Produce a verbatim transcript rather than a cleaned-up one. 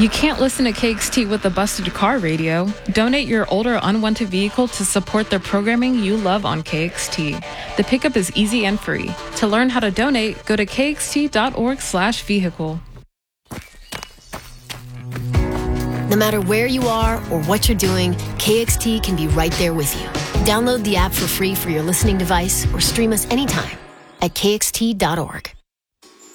You can't listen to K X T with a busted car radio. Donate your old or unwanted vehicle to support the programming you love on K X T. The pickup is easy and free. To learn how to donate, go to kxt.org slash vehicle. No matter where you are or what you're doing, K X T can be right there with you. Download the app for free for your listening device or stream us anytime at k x t dot org.